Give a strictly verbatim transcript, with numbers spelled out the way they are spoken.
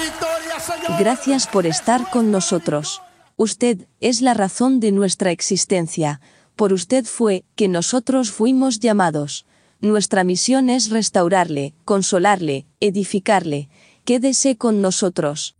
victoria, Señor. Gracias por estar con nosotros. Usted es la razón de nuestra existencia. Por usted fue que nosotros fuimos llamados. Nuestra misión es restaurarle, consolarle, edificarle. Quédese con nosotros.